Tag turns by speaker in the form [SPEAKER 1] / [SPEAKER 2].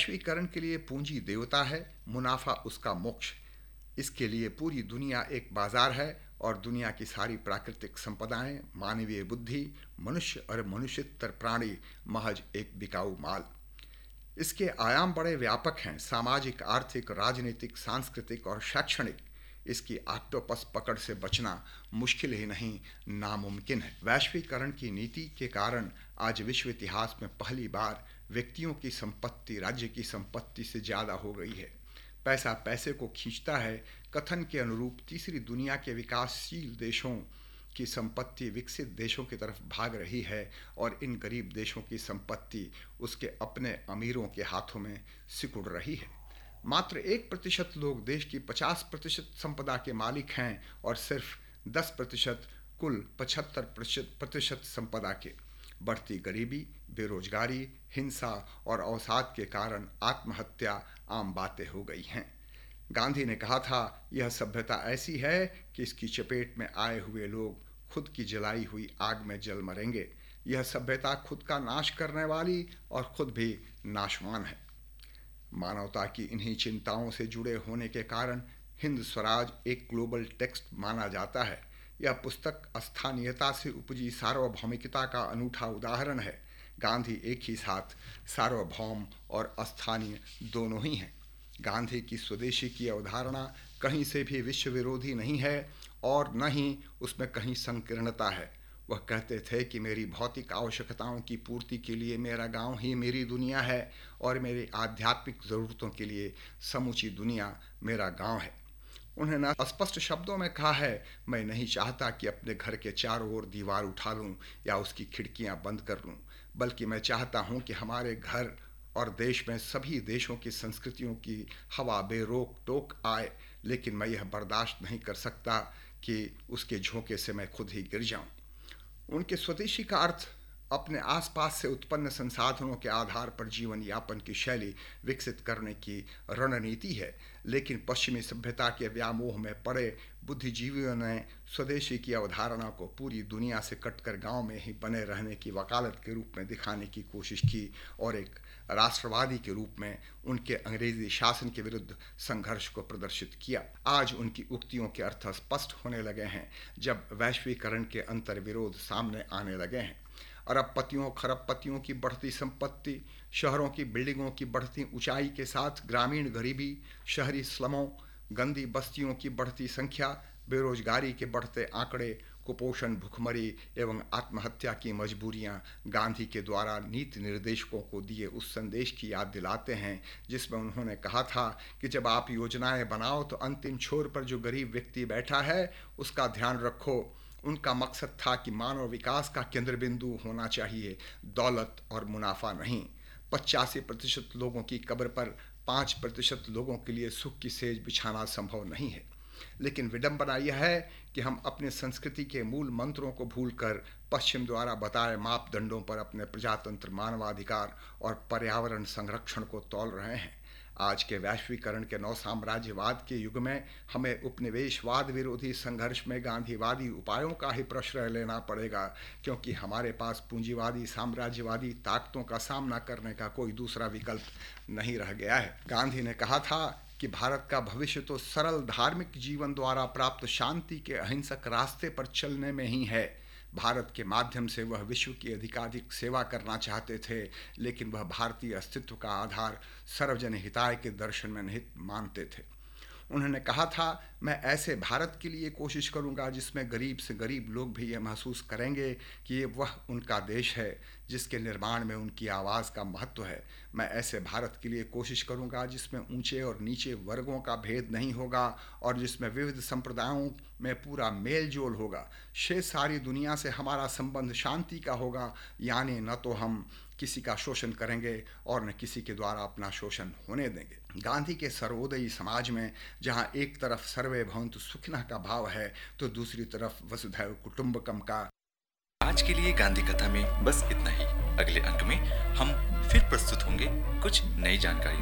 [SPEAKER 1] वैश्वीकरण के लिए पूंजी देवता है, मुनाफा उसका मोक्ष। इसके लिए पूरी दुनिया एक बाजार है और दुनिया की सारी प्राकृतिक संपदाएं, मानवीय बुद्धि, मनुष्य और मनुष्यतर प्राणी महज एक बिकाऊ माल। इसके आयाम बड़े व्यापक हैं, सामाजिक, आर्थिक, राजनीतिक, सांस्कृतिक और शैक्षणिक। इसकी ऑक्टोपस पकड़ से बचना मुश्किल ही नहीं, नामुमकिन है। वैश्वीकरण की नीति के कारण आज विश्व इतिहास में पहली बार व्यक्तियों की संपत्ति राज्य की संपत्ति से ज़्यादा हो गई है। पैसा पैसे को खींचता है। कथन के अनुरूप तीसरी दुनिया के विकासशील देशों की संपत्ति विकसित देशों की तरफ भाग रही है और इन गरीब देशों की संपत्ति उसके अपने अमीरों के हाथों में सिकुड़ रही है। मात्र 1% लोग देश की 50% संपदा के मालिक हैं और सिर्फ 10% कुल 75% संपदा के। बढ़ती गरीबी, बेरोजगारी, हिंसा और अवसाद के कारण आत्महत्या आम बातें हो गई हैं। गांधी ने कहा था, यह सभ्यता ऐसी है कि इसकी चपेट में आए हुए लोग खुद की जलाई हुई आग में जल मरेंगे। यह सभ्यता खुद का नाश करने वाली और खुद भी नाशवान है। मानवता की इन्हीं चिंताओं से जुड़े होने के कारण हिंद स्वराज एक ग्लोबल टेक्स्ट माना जाता है। यह पुस्तक स्थानीयता से उपजी सार्वभौमिकता का अनूठा उदाहरण है। गांधी एक ही साथ सार्वभौम और स्थानीय दोनों ही हैं। गांधी की स्वदेशी की अवधारणा कहीं से भी विश्व विरोधी नहीं है और न ही उसमें कहीं संकीर्णता है। वह कहते थे कि मेरी भौतिक आवश्यकताओं की पूर्ति के लिए मेरा गांव ही मेरी दुनिया है और मेरी आध्यात्मिक ज़रूरतों के लिए समूची दुनिया मेरा गांव है। उन्होंने स्पष्ट शब्दों में कहा है, मैं नहीं चाहता कि अपने घर के चारों ओर दीवार उठा लूं या उसकी खिड़कियां बंद कर लूं, बल्कि मैं चाहता हूं कि हमारे घर और देश में सभी देशों की संस्कृतियों की हवा बेरोक टोक आए, लेकिन मैं यह बर्दाश्त नहीं कर सकता कि उसके झोंके से मैं खुद ही गिर जाऊं। उनके स्वदेशी का अर्थ अपने आसपास से उत्पन्न संसाधनों के आधार पर जीवन यापन की शैली विकसित करने की रणनीति है। लेकिन पश्चिमी सभ्यता के व्यामोह में पड़े बुद्धिजीवियों ने स्वदेशी की अवधारणा को पूरी दुनिया से कटकर गांव में ही बने रहने की वकालत के रूप में दिखाने की कोशिश की और एक राष्ट्रवादी के रूप में उनके अंग्रेजी शासन के विरुद्ध संघर्ष को प्रदर्शित किया। आज उनकी उक्तियों के अर्थ स्पष्ट होने लगे हैं जब वैश्वीकरण के अंतर्विरोध सामने आने लगे हैं। अरबपतियों खरबपतियों की बढ़ती संपत्ति, शहरों की बिल्डिंगों की बढ़ती ऊंचाई के साथ ग्रामीण गरीबी, शहरी स्लमों, गंदी बस्तियों की बढ़ती संख्या, बेरोजगारी के बढ़ते आंकड़े, कुपोषण, भुखमरी एवं आत्महत्या की मजबूरियां गांधी के द्वारा नीति निर्देशकों को दिए उस संदेश की याद दिलाते हैं जिसमें उन्होंने कहा था कि जब आप योजनाएं बनाओ तो अंतिम छोर पर जो गरीब व्यक्ति बैठा है उसका ध्यान रखो। उनका मकसद था कि मानव विकास का केंद्र बिंदु होना चाहिए, दौलत और मुनाफा नहीं। 85% लोगों की कब्र पर 5% लोगों के लिए सुख की सेज बिछाना संभव नहीं है। लेकिन विडंबना यह है कि हम अपने संस्कृति के मूल मंत्रों को भूलकर पश्चिम द्वारा बताए मापदंडों पर अपने प्रजातंत्र, मानवाधिकार और पर्यावरण संरक्षण को तौल रहे हैं। आज के वैश्वीकरण के नवसाम्राज्यवाद के युग में हमें उपनिवेशवाद विरोधी संघर्ष में गांधीवादी उपायों का ही प्रश्रय लेना पड़ेगा, क्योंकि हमारे पास पूंजीवादी साम्राज्यवादी ताकतों का सामना करने का कोई दूसरा विकल्प नहीं रह गया है। गांधी ने कहा था कि भारत का भविष्य तो सरल धार्मिक जीवन द्वारा प्राप्त शांति के अहिंसक रास्ते पर चलने में ही है। भारत के माध्यम से वह विश्व की अधिकाधिक सेवा करना चाहते थे, लेकिन वह भारतीय अस्तित्व का आधार सर्वजन हिताय के दर्शन में निहित मानते थे। उन्होंने कहा था, मैं ऐसे भारत के लिए कोशिश करूंगा जिसमें गरीब से गरीब लोग भी ये महसूस करेंगे कि ये वह उनका देश है जिसके निर्माण में उनकी आवाज़ का महत्व है। मैं ऐसे भारत के लिए कोशिश करूंगा जिसमें ऊंचे और नीचे वर्गों का भेद नहीं होगा और जिसमें विविध संप्रदायों में पूरा मेल जोल होगा। शेष सारी दुनिया से हमारा संबंध शांति का होगा, यानी न तो हम किसी का शोषण करेंगे और न किसी के द्वारा अपना शोषण होने देंगे। गांधी के सर्वोदयी समाज में जहाँ एक तरफ सर्वे भवन्तु सुखिनः का भाव है तो दूसरी तरफ वसुधैव कुटुंबकम का।
[SPEAKER 2] आज के लिए गांधी कथा में बस इतना ही। अगले अंक में हम फिर प्रस्तुत होंगे कुछ नई जानकारी।